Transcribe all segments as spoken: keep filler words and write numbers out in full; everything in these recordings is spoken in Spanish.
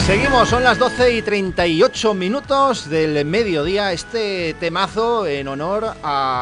Seguimos, son las doce y treinta y ocho minutos del mediodía. Este temazo en honor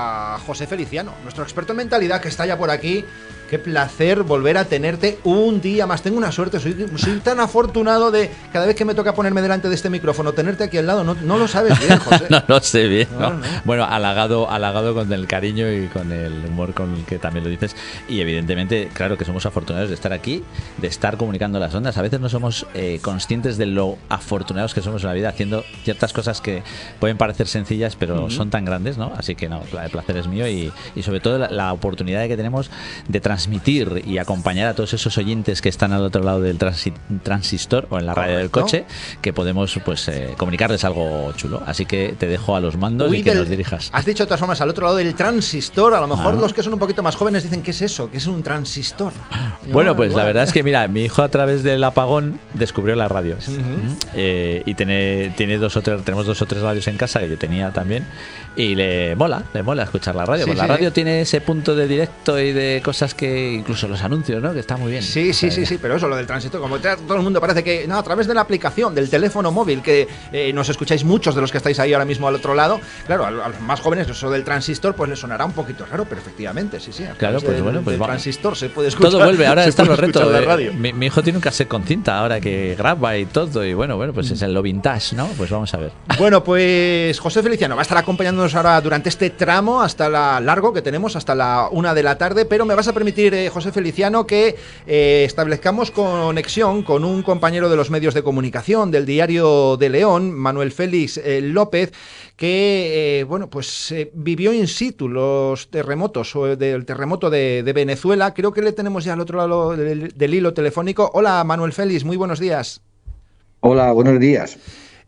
a José Feliciano, nuestro experto en mentalidad, que está ya por aquí. Qué placer volver a tenerte un día más. Tengo una suerte, soy, soy tan afortunado de cada vez que me toca ponerme delante de este micrófono, tenerte aquí al lado. No, no lo sabes bien, José. No lo sé bien. No, No. no. Bueno, halagado, halagado con el cariño y con el humor con el que también lo dices. Y evidentemente, claro que somos afortunados de estar aquí, de estar comunicando las ondas. A veces no somos eh, conscientes de lo afortunados que somos en la vida haciendo ciertas cosas que pueden parecer sencillas, pero uh-huh. son tan grandes, ¿no? Así que no, el placer es mío y, y sobre todo la, la oportunidad que tenemos de transmitir y acompañar a todos esos oyentes que están al otro lado del transi- transistor o en la radio del coche, que podemos pues eh, comunicarles algo chulo. Así que te dejo a los mandos Uy, y que del, nos dirijas. Has dicho de todas formas al otro lado del transistor. A lo mejor ah. los que son un poquito más jóvenes dicen, ¿qué es eso? ¿Qué es un transistor? Bueno, pues igual. La verdad es que mira, mi hijo a través del apagón descubrió las radios. Uh-huh. eh, y tiene, tiene dos o tres, tenemos dos o tres radios en casa que yo tenía también. Y le mola, le mola escuchar la radio. Sí, pues sí. La radio tiene ese punto de directo y de cosas que, incluso los anuncios, ¿no? Que está muy bien. Sí, sí, sí, sí, pero eso, lo del transistor, como todo el mundo parece que, no, a través de la aplicación, del teléfono móvil, que eh, nos escucháis muchos de los que estáis ahí ahora mismo al otro lado, claro, a, a los más jóvenes eso del transistor, pues les sonará un poquito raro, pero efectivamente, sí, sí. Claro, pues del, bueno, pues del vamos. transistor se puede escuchar. Todo vuelve, ahora están los retos. La radio. Mi, mi hijo tiene un cassette con cinta ahora que graba y todo, y bueno, bueno, pues es lo vintage, ¿no? Pues vamos a ver. Bueno, pues José Feliciano va a estar acompañándonos ahora durante este tramo hasta la largo que tenemos hasta la una de la tarde, pero me vas a permitir, eh, José Feliciano, que eh, establezcamos conexión con un compañero de los medios de comunicación del Diario de León, Manuel Félix eh, López, que eh, bueno, pues eh, vivió in situ los terremotos o del terremoto de, de Venezuela. Creo que le tenemos ya al otro lado del, del hilo telefónico. Hola, Manuel Félix, muy buenos días. Hola, buenos días.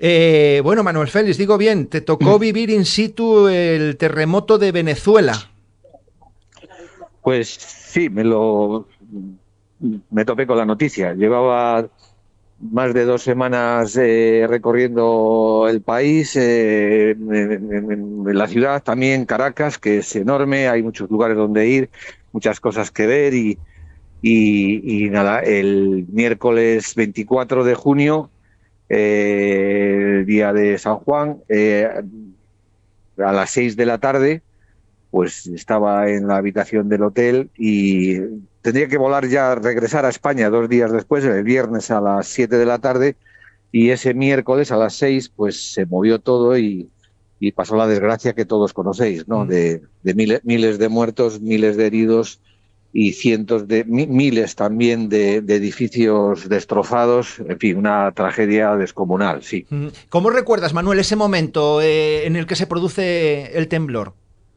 Eh, bueno, Manuel Félix, digo bien, te tocó vivir in situ el terremoto de Venezuela. Pues sí, me lo me topé con la noticia. Llevaba más de dos semanas eh, recorriendo el país, eh, en, en, en la ciudad también, Caracas, que es enorme, hay muchos lugares donde ir, muchas cosas que ver y, y, y nada, el miércoles veinticuatro de junio, eh, el día de San Juan, eh, a las seis de la tarde, pues estaba en la habitación del hotel y tendría que volar ya, regresar a España dos días después, el viernes a las siete de la tarde, y ese miércoles a las seis pues se movió todo y, y pasó la desgracia que todos conocéis, ¿no? De, de miles, miles de muertos, miles de heridos y cientos de miles también de, de edificios destrozados, en fin, una tragedia descomunal, sí. ¿Cómo recuerdas, Manuel, ese momento eh, en el que se produce el temblor?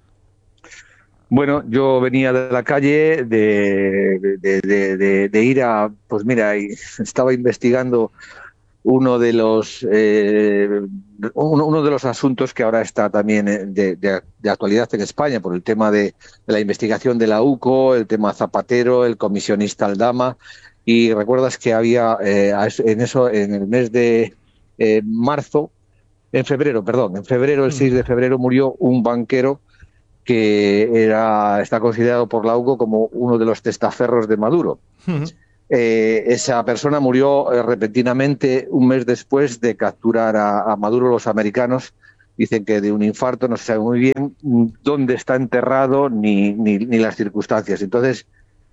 Bueno, yo venía de la calle de, de, de, de, de ir a, pues mira, estaba investigando uno de los eh, uno, uno de los asuntos que ahora está también de, de, de actualidad en España por el tema de, de la investigación de la U C O, el tema Zapatero, el comisionista Aldama, y recuerdas que había eh, en eso en el mes de eh, marzo, en febrero, perdón, en febrero, el seis de febrero murió un banquero que era está considerado por la U C O como uno de los testaferros de Maduro. Uh-huh. Eh, esa persona murió eh, repentinamente un mes después de capturar a, a Maduro los americanos. Dicen que de un infarto, no se sabe muy bien dónde está enterrado ni, ni, ni las circunstancias. Entonces,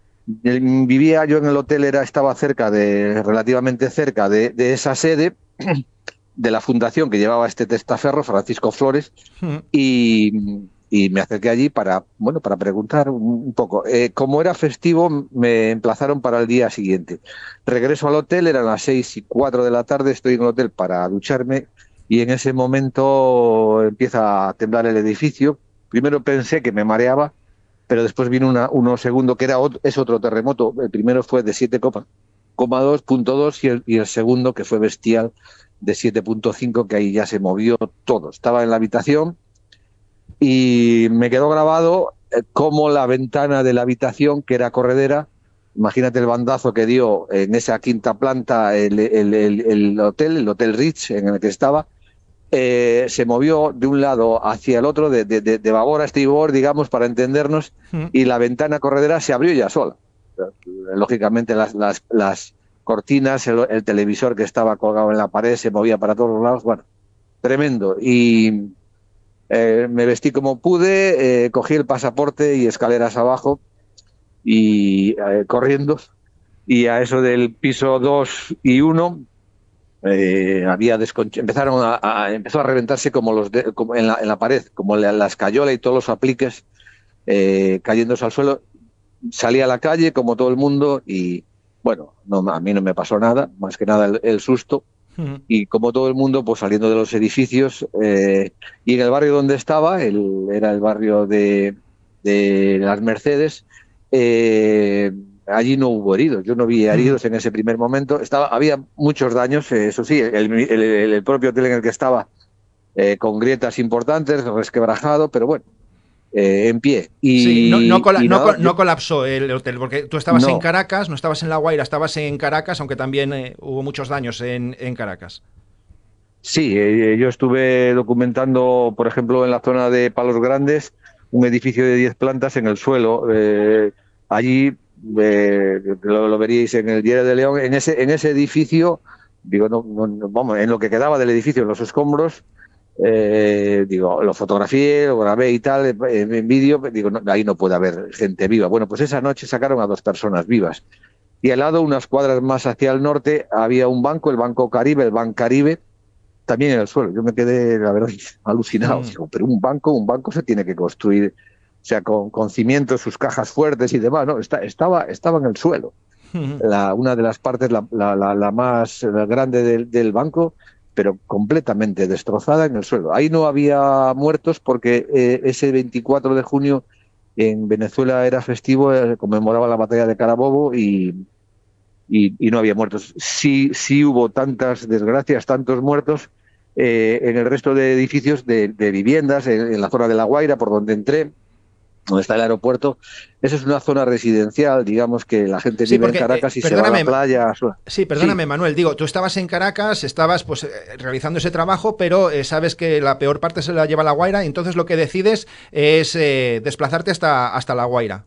vivía yo en el hotel, era estaba cerca de relativamente cerca de, de esa sede de la fundación que llevaba este testaferro, Francisco Flores, uh-huh. y y me acerqué allí para, bueno, para preguntar un poco. Eh, como era festivo, me emplazaron para el día siguiente. Regreso al hotel, eran las seis y cuatro de la tarde, estoy en el hotel para ducharme y en ese momento empieza a temblar el edificio. Primero pensé que me mareaba, pero después vino una, uno segundo que era otro, es otro terremoto. El primero fue de siete coma dos punto dos y el, y el segundo, que fue bestial, de siete punto cinco, que ahí ya se movió todo. Estaba en la habitación y me quedó grabado eh, cómo la ventana de la habitación, que era corredera, imagínate el bandazo que dio en esa quinta planta el, el, el, el hotel, el Hotel Ritz en el que estaba, eh, se movió de un lado hacia el otro, de, de, de, de babor a estribor, digamos, para entendernos, mm. y la ventana corredera se abrió ya sola. Lógicamente las, las, las cortinas, el, el televisor que estaba colgado en la pared se movía para todos los lados, bueno, tremendo. Y eh, me vestí como pude, eh, cogí el pasaporte y escaleras abajo y eh, corriendo, y a eso del piso dos y uno eh, había desconch- empezaron a, a empezó a reventarse como los de, como en, la, en la pared, como la, la escayola y todos los apliques eh, cayéndose al suelo. Salí a la calle como todo el mundo y bueno, no, a mí no me pasó nada, más que nada el, el susto. Ujú. Y como todo el mundo, pues saliendo de los edificios, eh, y en el barrio donde estaba, el, era el barrio de, de las Mercedes, eh, allí no hubo heridos, yo no vi heridos en ese primer momento. Estaba, había muchos daños, eh, eso sí, el, el, el propio hotel en el que estaba, eh, con grietas importantes, resquebrajado, pero bueno, eh, en pie. Sí, no, no, Y, cola- y no, nada, col- no colapsó el hotel, porque tú estabas en no. Caracas, no estabas en La Guaira, estabas en Caracas, aunque también eh, hubo muchos daños en, en Caracas. Sí, eh, yo estuve documentando, por ejemplo, en la zona de Palos Grandes, un edificio de diez plantas en el suelo. Eh, allí, eh, lo, lo veríais en el Diario de León, en ese, en ese edificio, digo, no, no, no, vamos, en lo que quedaba del edificio, en los escombros, eh, digo, lo fotografié, lo grabé y tal, en, en vídeo, digo, no, ahí no puede haber gente viva. Bueno, pues esa noche sacaron a dos personas vivas. Y al lado, unas cuadras más hacia el norte, había un banco, el Banco Caribe, el Banco Caribe, también en el suelo. Yo me quedé, la verdad, alucinado. Mm. Digo, pero un banco, un banco se tiene que construir, o sea, con, con cimientos, sus cajas fuertes y demás. No, está, estaba, estaba en el suelo. La, una de las partes, la, la, la, la más grande del, del banco, pero completamente destrozada en el suelo. Ahí no había muertos porque eh, ese veinticuatro de junio en Venezuela era festivo, eh, conmemoraba la batalla de Carabobo y, y, y no había muertos. Sí, sí hubo tantas desgracias, tantos muertos eh, en el resto de edificios de, de viviendas, en, en la zona de La Guaira, por donde entré, donde está el aeropuerto. Esa es una zona residencial, digamos que la gente Sí, vive en porque, eh, Caracas y se va a la perdóname, playa. sí, perdóname, Manuel, digo, tú estabas en Caracas, estabas pues eh, realizando ese trabajo, pero eh, sabes que la peor parte se la lleva La Guaira, y entonces lo que decides es eh, desplazarte hasta, hasta La Guaira.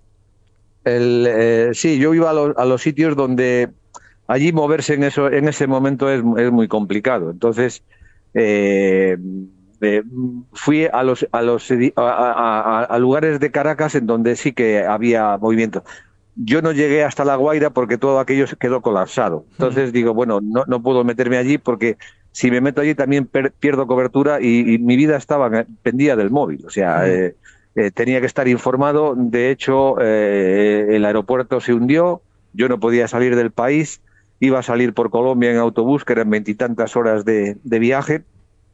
El, eh, sí, yo iba a los, a los sitios donde allí moverse en eso en ese momento es, es muy complicado. Entonces eh, eh, fui a los a los edi- a, a- a lugares de Caracas en donde sí que había movimiento. Yo no llegué hasta La Guaira porque todo aquello se quedó colapsado. Entonces digo, bueno, no, no puedo meterme allí porque si me meto allí también per- pierdo cobertura y, y mi vida estaba pendía del móvil. O sea, eh, eh, tenía que estar informado. De hecho, eh, el aeropuerto se hundió, yo no podía salir del país, iba a salir por Colombia en autobús, que eran veintitantas horas de, de viaje.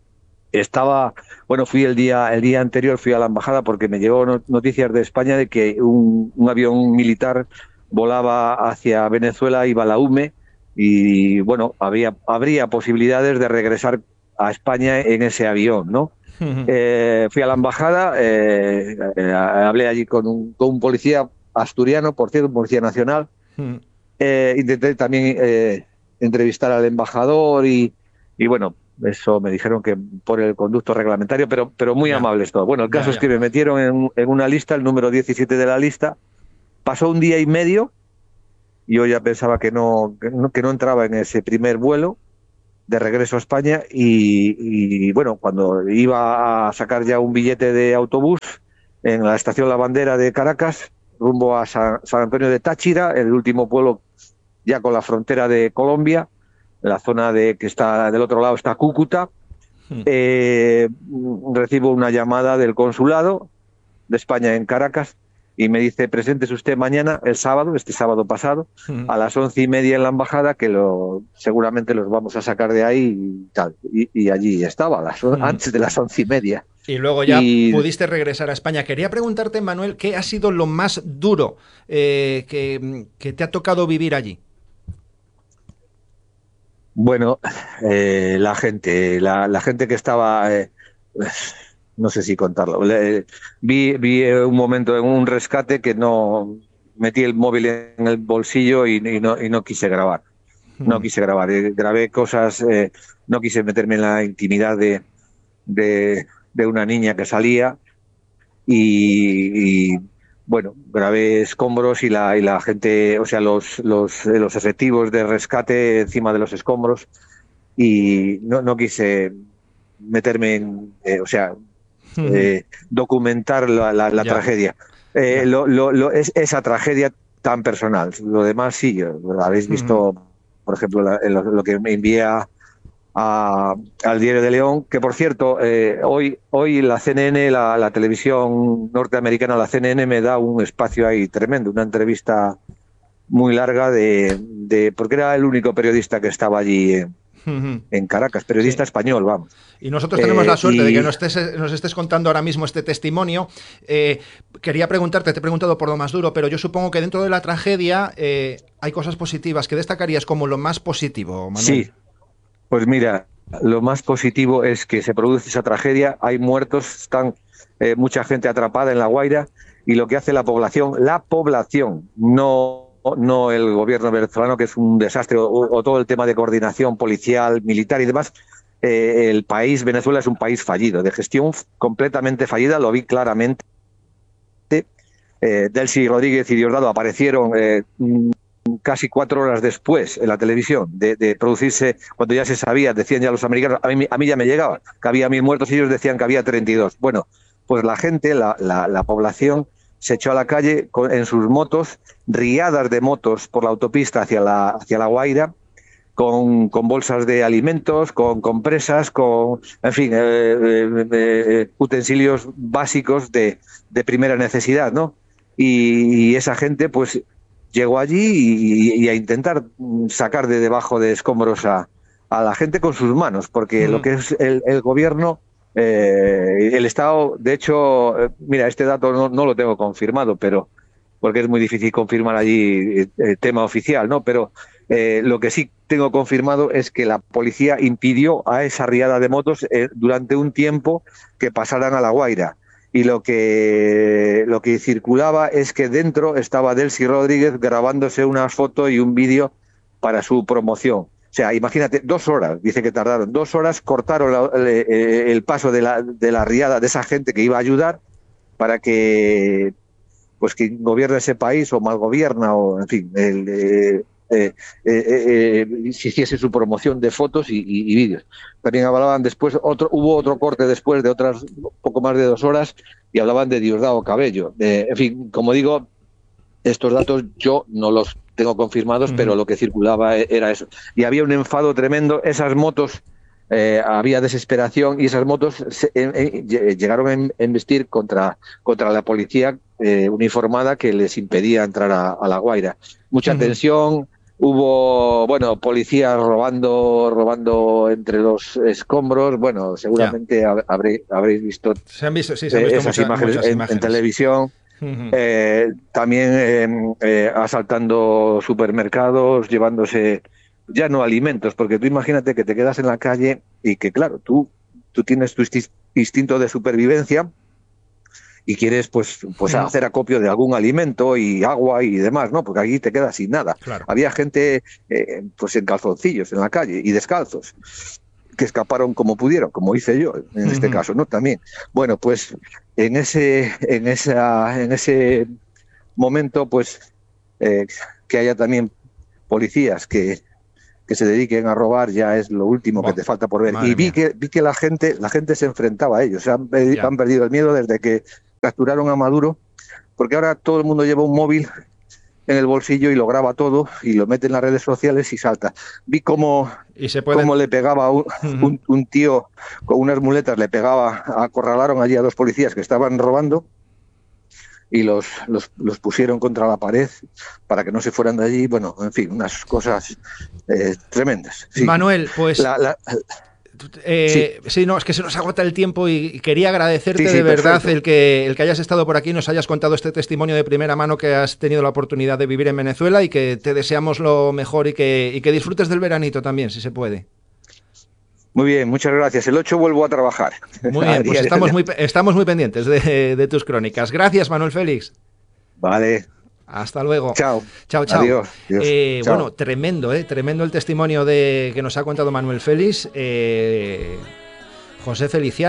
Estaba, bueno, fui el día el día anterior, fui a la embajada porque me llegó no- noticias de España de que un, un avión militar volaba hacia Venezuela, iba a la U M E, y bueno, había, habría posibilidades de regresar a España en ese avión, ¿no? Eh, fui a la embajada, eh, eh, hablé allí con un, con un policía asturiano, por cierto, un policía nacional. Eh, intenté también eh, entrevistar al embajador y, y bueno, eso me dijeron que por el conducto reglamentario, pero, pero muy Ya, amables todos. Bueno, el ya, caso es ya. que me metieron en, en una lista, el número diecisiete de la lista. Pasó un día y medio, y yo ya pensaba que no, que no, que no entraba en ese primer vuelo de regreso a España y, y, bueno, cuando iba a sacar ya un billete de autobús en la estación La Bandera de Caracas, rumbo a San, San Antonio de Táchira, el último pueblo ya con la frontera de Colombia, la zona de que está del otro lado está Cúcuta, eh, recibo una llamada del consulado de España en Caracas y me dice, preséntese usted mañana, el sábado, este sábado pasado, a las once y media en la embajada, que lo, seguramente los vamos a sacar de ahí y tal. Y, y allí estaba, a las, antes de las once y media. Y luego ya Y pudiste regresar a España. Quería preguntarte, Manuel, ¿qué ha sido lo más duro eh, que, que te ha tocado vivir allí? bueno, eh, la gente, la, la gente que estaba... Eh, no sé si contarlo. Le- vi, vi un momento en un rescate que no metí el móvil en el bolsillo y, y no, y no quise grabar. No quise grabar. Eh, grabé cosas, eh, no quise meterme en la intimidad de, de, de una niña que salía y, y bueno, grave escombros y la, y la gente, o sea, los, los, los efectivos de rescate encima de los escombros, y no, no quise meterme en, eh, o sea, eh, documentar la, la, la tragedia. Eh, lo, lo, lo, es esa tragedia tan personal. Lo demás sí, lo habéis visto, por ejemplo, la, lo, lo que me envía a, al Diario de León, que por cierto, eh, hoy, hoy la C N N, la, la televisión norteamericana, la C N N, me da un espacio ahí tremendo, una entrevista muy larga de, de porque era el único periodista que estaba allí en, en Caracas, periodista sí. español, vamos. Y nosotros tenemos eh, la suerte y... de que nos estés, nos estés contando ahora mismo este testimonio. Eh, quería preguntarte, te he preguntado por lo más duro, pero yo supongo que dentro de la tragedia eh, hay cosas positivas. ¿Qué destacarías como lo más positivo, Manuel? Sí, pues mira, lo más positivo es que se produce esa tragedia, hay muertos, están eh, mucha gente atrapada en La Guaira, y lo que hace la población, la población, no... no el gobierno venezolano, que es un desastre, o, o todo el tema de coordinación policial, militar y demás. Eh, el país, Venezuela, es un país fallido, de gestión completamente fallida, lo vi claramente. Eh, Delcy Rodríguez y Diosdado aparecieron eh, casi cuatro horas después en la televisión de, de producirse, cuando ya se sabía, decían ya los americanos, a mí, a mí ya me llegaba, que había mil muertos y ellos decían que había treinta y dos. Bueno, pues la gente, la, la, la población, se echó a la calle con, en sus motos, riadas de motos por la autopista hacia la, hacia la Guaira, con, con bolsas de alimentos, con compresas, con, en fin, eh, eh, eh, utensilios básicos de, de primera necesidad, ¿no? Y, y esa gente, pues, llegó allí y, y a intentar sacar de debajo de escombros a, a la gente con sus manos, porque mm. lo que es el, el gobierno... Eh, el Estado, de hecho, eh, mira, este dato no, no lo tengo confirmado, pero porque es muy difícil confirmar allí el eh, tema oficial, ¿no? Pero eh, lo que sí tengo confirmado es que la policía impidió a esa riada de motos eh, durante un tiempo que pasaran a La Guaira. Y lo que lo que circulaba es que dentro estaba Delcy Rodríguez grabándose una foto y un vídeo para su promoción. O sea, imagínate, dos horas, dice que tardaron, dos horas, cortaron la, el, el paso de la, de la riada de esa gente que iba a ayudar para que, pues, quien gobierna ese país o mal gobierna, o en fin, el, eh, eh, eh, eh, si hiciese su promoción de fotos y, y, y vídeos. También hablaban después, otro, hubo otro corte después de otras poco más de dos horas y hablaban de Diosdado Cabello. Eh, en fin, como digo, estos datos yo no los tengo confirmados, uh-huh. pero lo que circulaba era eso. Y había un enfado tremendo, esas motos, eh, había desesperación y esas motos se, eh, eh, llegaron a embestir contra, contra la policía eh, uniformada que les impedía entrar a, a La Guaira. Mucha uh-huh. tensión, hubo, bueno, policías robando robando entre los escombros, bueno, seguramente yeah. habréis, habréis visto, se han visto, sí, se han visto esas muchas, imágenes, muchas en, imágenes en televisión. Uh-huh. Eh, también eh, eh, asaltando supermercados, llevándose ya no alimentos, porque tú imagínate que te quedas en la calle y que claro, tú, tú tienes tu instinto de supervivencia y quieres pues, pues uh-huh. hacer acopio de algún alimento y agua y demás, ¿no? Porque aquí te quedas sin nada. Claro. Había gente eh, pues en calzoncillos en la calle y descalzos, que escaparon como pudieron, como hice yo en uh-huh. este caso, ¿no? También. Bueno, pues en ese, en esa, en ese momento, pues eh, que haya también policías que, que se dediquen a robar ya es lo último wow. que te falta por ver. Madre y vi mía. que vi que la gente, la gente se enfrentaba a ellos, se han, han perdido el miedo desde que capturaron a Maduro, porque ahora todo el mundo lleva un móvil en el bolsillo y lo graba todo y lo mete en las redes sociales y salta. Vi cómo, ¿Y se pueden... cómo le pegaba a un, uh-huh. un, un tío con unas muletas, le pegaba, acorralaron allí a dos policías que estaban robando y los, los, los pusieron contra la pared para que no se fueran de allí. Bueno, en fin, unas cosas eh, tremendas. Sí. Manuel, pues... La, la, Eh, sí. sí, no, es que se nos agota el tiempo y quería agradecerte sí, sí, de verdad el que, el que hayas estado por aquí y nos hayas contado este testimonio de primera mano, que has tenido la oportunidad de vivir en Venezuela, y que te deseamos lo mejor y que, y que disfrutes del veranito también, si se puede. Muy bien, muchas gracias. El ocho vuelvo a trabajar. Muy bien, pues estamos muy, estamos muy pendientes de, de tus crónicas. Gracias, Manuel Félix. Vale. Hasta luego. Chao. Chao, chao. Adiós. Adiós. Eh, chao. Bueno, tremendo, ¿eh? Tremendo el testimonio de, que nos ha contado Manuel Félix. Eh, José Feliciano.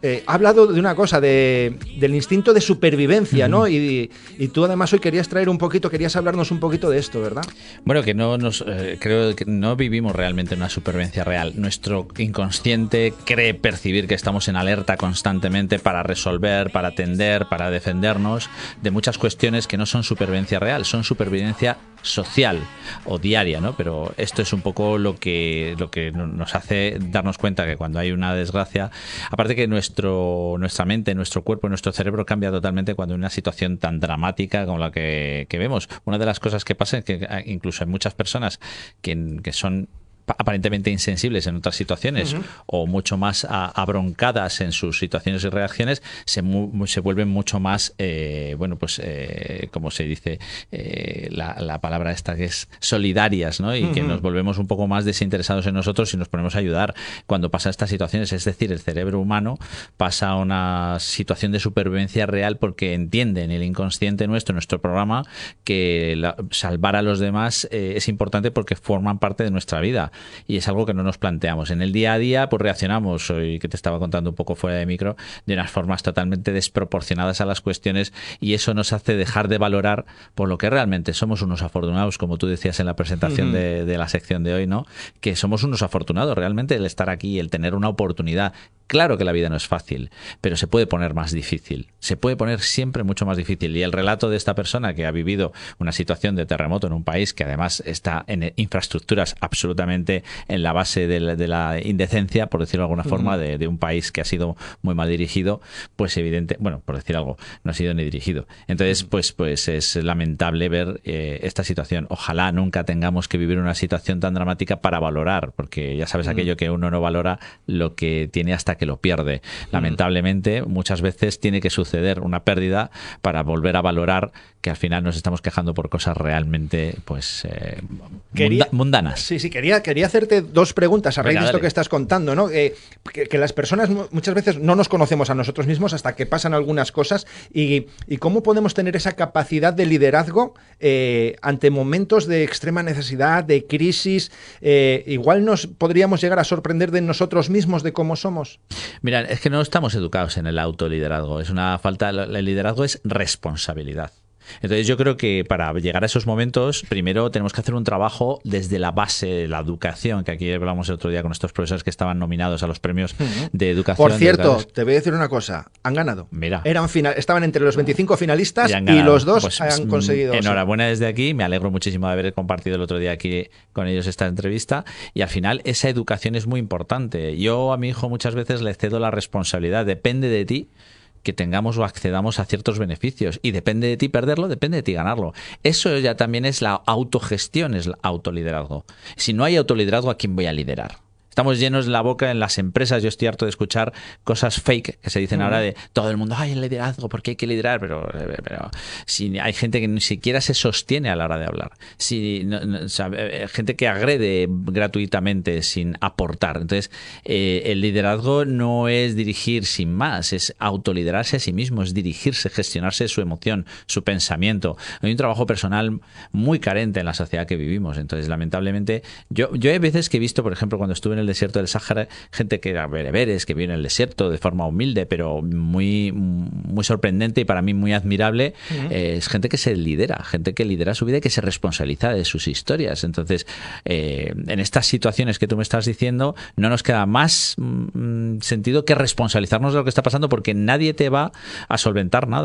eh, ha hablado de una cosa, de, del instinto de supervivencia, ¿no? Y, y tú además hoy querías traer un poquito, querías hablarnos un poquito de esto, ¿verdad? Bueno, que no nos eh, creo que no vivimos realmente una supervivencia real. Nuestro inconsciente cree percibir que estamos en alerta constantemente para resolver, para atender, para defendernos de muchas cuestiones que no son supervivencia real, son supervivencia social o diaria, ¿no? Pero esto es un poco lo que lo que nos hace darnos cuenta que cuando hay una desgracia, aparte que nuestro nuestra mente, nuestro cuerpo, nuestro cerebro cambia totalmente cuando hay una situación tan dramática como la que, que vemos. Una de las cosas que pasa es que incluso hay muchas personas que, que son aparentemente insensibles en otras situaciones, uh-huh, o mucho más a, abroncadas en sus situaciones y reacciones, se, mu, se vuelven mucho más, eh, bueno, pues, eh, como se dice, eh, la, la palabra esta que es solidarias, ¿no? Y uh-huh, que nos volvemos un poco más desinteresados en nosotros y nos ponemos a ayudar cuando pasan estas situaciones. Es decir, el cerebro humano pasa a una situación de supervivencia real porque entiende en el inconsciente nuestro, nuestro programa, que la, salvar a los demás eh, es importante porque forman parte de nuestra vida. Y es algo que no nos planteamos. En el día a día, pues reaccionamos, hoy que te estaba contando un poco fuera de micro, de unas formas totalmente desproporcionadas a las cuestiones, y eso nos hace dejar de valorar por lo que realmente somos unos afortunados, como tú decías en la presentación uh-huh, de, de la sección de hoy, ¿no? Que somos unos afortunados realmente el estar aquí, el tener una oportunidad. Claro que la vida no es fácil, pero se puede poner más difícil. Se puede poner siempre mucho más difícil. Y el relato de esta persona que ha vivido una situación de terremoto en un país que además está en infraestructuras absolutamente en la base de la, de la indecencia, por decirlo de alguna forma, de, de un país que ha sido muy mal dirigido, pues evidente, bueno, por decir algo, no ha sido ni dirigido. Entonces, pues, pues es lamentable ver eh, esta situación. Ojalá nunca tengamos que vivir una situación tan dramática para valorar, porque ya sabes aquello que uno no valora lo que tiene hasta que lo pierde. Lamentablemente, muchas veces tiene que suceder una pérdida para volver a valorar que al final nos estamos quejando por cosas realmente, pues, eh, quería, mundanas. Sí, sí, quería, quería hacerte dos preguntas a raíz Venga, de esto dale. que estás contando, ¿no? Eh, que, que las personas muchas veces no nos conocemos a nosotros mismos hasta que pasan algunas cosas y, y cómo podemos tener esa capacidad de liderazgo eh, ante momentos de extrema necesidad, de crisis. Eh, igual nos podríamos llegar a sorprender de nosotros mismos, de cómo somos. Mira, es que no estamos educados en el autoliderazgo. Es una falta. El liderazgo es responsabilidad. Entonces yo creo que para llegar a esos momentos, primero tenemos que hacer un trabajo desde la base de la educación, que aquí hablamos el otro día con estos profesores que estaban nominados a los premios de educación. Por cierto, te voy a decir una cosa, han ganado. Mira. Eran final, estaban entre los veinticinco finalistas y, y los dos pues, han conseguido. Enhorabuena desde aquí, me alegro muchísimo de haber compartido el otro día aquí con ellos esta entrevista, y al final esa educación es muy importante. Yo a mi hijo muchas veces le cedo la responsabilidad, depende de ti que tengamos o accedamos a ciertos beneficios, y depende de ti perderlo, depende de ti ganarlo. Eso ya también es la autogestión, es el autoliderazgo. Si no hay autoliderazgo, ¿a quién voy a liderar? Estamos llenos de la boca en las empresas. Yo estoy harto de escuchar cosas fake que se dicen uh-huh. ahora de todo el mundo, ay, el liderazgo, ¿por qué hay que liderar? Pero, pero si hay gente que ni siquiera se sostiene a la hora de hablar. Si, no, no, o sea, gente que agrede gratuitamente sin aportar. Entonces, eh, el liderazgo no es dirigir sin más, es autoliderarse a sí mismo, es dirigirse, gestionarse su emoción, su pensamiento. Hay un trabajo personal muy carente en la sociedad que vivimos. Entonces, lamentablemente, yo, yo hay veces que he visto, por ejemplo, cuando estuve en el desierto del Sáhara, gente que era bereberes, que vive en el desierto de forma humilde, pero muy, muy sorprendente y para mí muy admirable. Uh-huh. eh, es gente que se lidera, gente que lidera su vida y que se responsabiliza de sus historias. Entonces, eh, en estas situaciones que tú me estás diciendo, no nos queda más mm, sentido que responsabilizarnos de lo que está pasando, porque nadie te va a solventar nada.